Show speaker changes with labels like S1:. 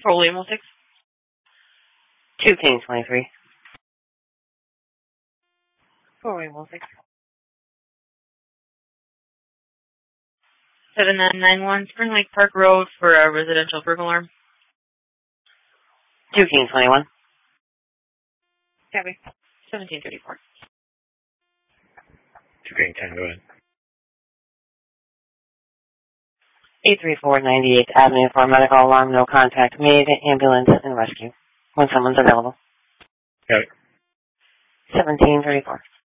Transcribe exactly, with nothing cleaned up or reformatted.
S1: For William six.
S2: two King twenty-three.
S1: For William six. seven nine nine one Spring Lake Park Road for a residential burglar alarm.
S2: two King twenty-one.
S1: Copy. seventeen thirty-four.
S3: two King ten, go ahead.
S2: eight three four ninety-eighth Avenue for a medical alarm, no contact made, ambulance and rescue. When someone's available.
S3: Got it.
S2: seventeen thirty-four.